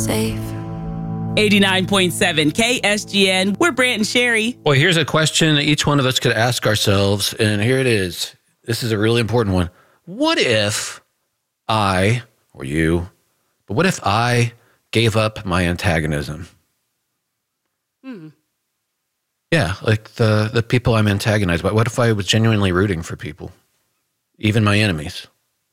safe. 89.7 KSGN. We're Brant and Sherry. Well, here's a question each one of us could ask ourselves, and here it is. This is a really important one. What if I, or you, but what if I gave up my antagonism? Yeah, like the people I'm antagonized by. What if I was genuinely rooting for people, even my enemies?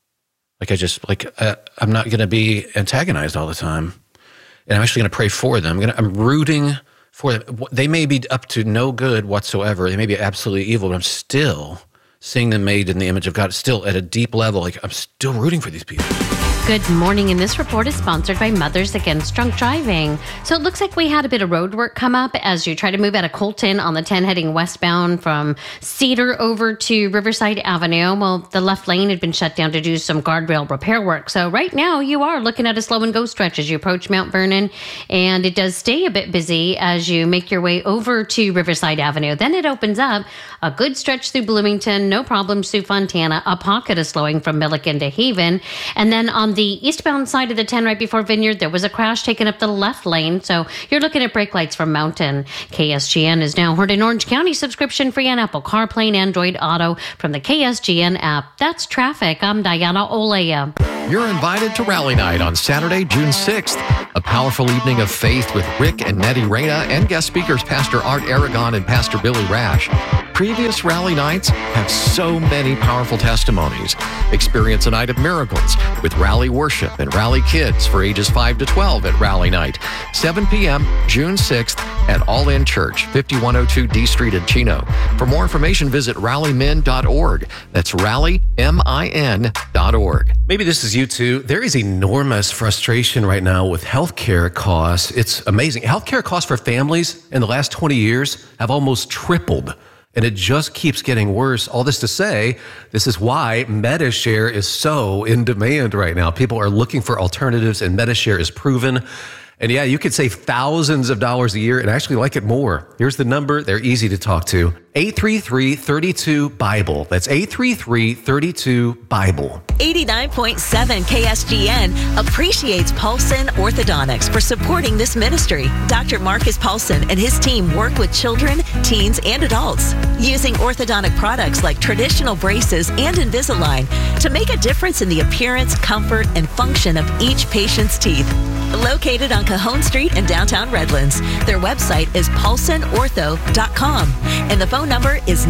I'm not going to be antagonized all the time. And I'm actually going to pray for them. I'm rooting for them. They may be up to no good whatsoever. They may be absolutely evil, but I'm still seeing them made in the image of God. Still at a deep level, like I'm still rooting for these people. Good morning, and this report is sponsored by Mothers Against Drunk Driving. So it looks like we had a bit of road work come up as you try to move out of Colton on the 10 heading westbound from Cedar over to Riverside Avenue. Well, the left lane had been shut down to do some guardrail repair work. So right now you are looking at a slow and go stretch as you approach Mount Vernon, and it does stay a bit busy as you make your way over to Riverside Avenue. Then it opens up a good stretch through Bloomington, no problems through Fontana, a pocket of slowing from Milliken to Haven, and then on the eastbound side of the 10 right before Vineyard, there was a crash taking up the left lane. So you're looking at brake lights from Mountain. KSGN is now heard in Orange County, subscription free on Apple CarPlay and Android Auto from the KSGN app. That's traffic. I'm Diana Olea. You're invited to Rally Night on Saturday, June 6th. A powerful evening of faith with Rick and Nettie Reyna and guest speakers Pastor Art Aragon and Pastor Billy Rash. Previous Rally Nights have so many powerful testimonies. Experience a night of miracles with Rally Worship and Rally Kids for ages 5 to 12 at Rally Night. 7 p.m., June 6th at All In Church, 5102 D Street in Chino. For more information, visit rallymin.org. That's rallymin.org. Maybe this is you too. There is enormous frustration right now with healthcare costs. It's amazing. Healthcare costs for families in the last 20 years have almost tripled. And it just keeps getting worse. All this to say, this is why Medi-Share is so in demand right now. People are looking for alternatives, and Medi-Share is proven. And yeah, you could save thousands of dollars a year and actually like it more. Here's the number. They're easy to talk to. 833-32-BIBLE. That's 833-32-BIBLE. 89.7 KSGN appreciates Paulson Orthodontics for supporting this ministry. Dr. Marcus Paulson and his team work with children, teens, and adults using orthodontic products like traditional braces and Invisalign to make a difference in the appearance, comfort, and function of each patient's teeth. Located on Cajon Street in downtown Redlands. Their website is paulsonortho.com, and the phone number is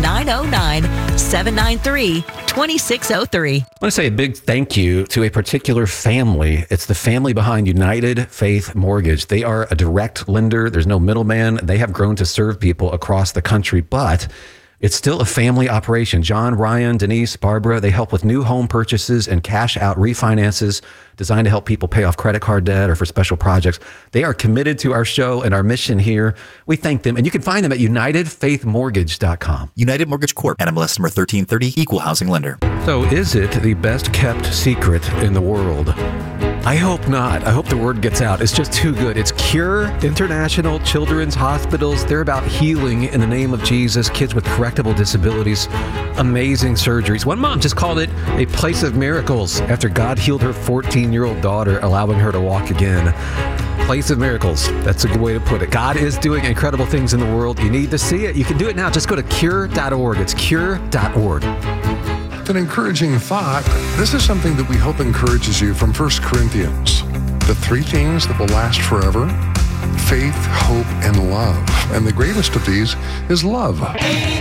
909-793-2603. I want to say a big thank you to a particular family. It's the family behind United Faith Mortgage. They are a direct lender. There's no middleman. They have grown to serve people across the country, but it's still a family operation. John, Ryan, Denise, Barbara, they help with new home purchases and cash out refinances designed to help people pay off credit card debt or for special projects. They are committed to our show and our mission here. We thank them. And you can find them at UnitedFaithMortgage.com. United Mortgage Corp. NMLS number 1330, Equal Housing Lender. So is it the best kept secret in the world? I hope not. I hope the word gets out. It's just too good. It's Cure International Children's Hospitals. They're about healing in the name of Jesus, kids with correctable disabilities, amazing surgeries. One mom just called it a place of miracles after God healed her 14-year-old daughter, allowing her to walk again. Place of miracles. That's a good way to put it. God is doing incredible things in the world. You need to see it. You can do it now. Just go to cure.org. It's cure.org. An encouraging thought. This is something that we hope encourages you from 1 Corinthians. The three things that will last forever: faith, hope, and love. And the greatest of these is love.